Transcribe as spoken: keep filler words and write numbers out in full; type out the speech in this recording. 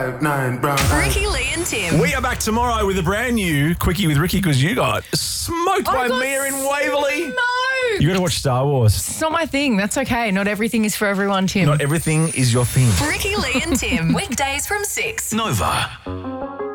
Nine, brown, Ricky, Lee and Tim. We are back tomorrow with a brand new Quickie with Ricky because you got smoked by I got Mia in Waverley. smoked. You got to watch Star Wars. It's not my thing. That's okay. Not everything is for everyone, Tim. Not everything is your thing. Ricky, Lee and Tim. Weekdays from six. Nova.